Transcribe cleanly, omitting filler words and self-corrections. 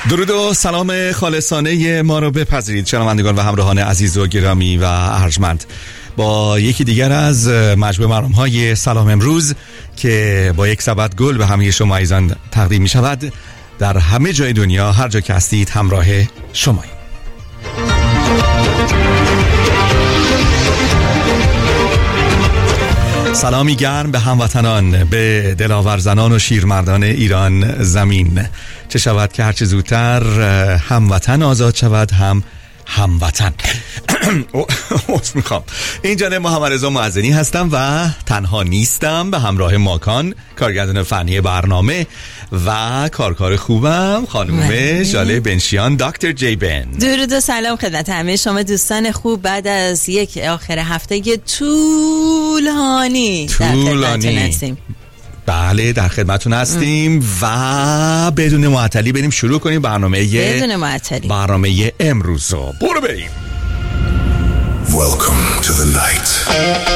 درود و سلام خالصانه ما رو بپذیرید شنوندگان و همراهان عزیز و گرامی و ارجمند، با یکی دیگر از مجموعه برنامه‌های سلام امروز که با یک سبد گل به همه شما عزیزان تقدیم می شود. در همه جای دنیا، هر جا که هستید، همراه شماییم. سلامی گرم به هموطنان، به دلاور زنان و شیرمردان ایران زمین. چه شود که هرچه زودتر هموطن آزاد شود، هموطن. میخوام این جانب محمد رضا معزنی هستم و تنها نیستم، به همراه ماکان کارگردان فنی برنامه و کارکار خوبم خانم ژاله بنشیان، دکتر جی بن. درود و سلام خدمت همه شما دوستان خوب. بعد از یک آخر هفته طولانی بله در خدمتتون هستیم و بدون معطلی بریم شروع کنیم برنامه امروز رو. برو بریم.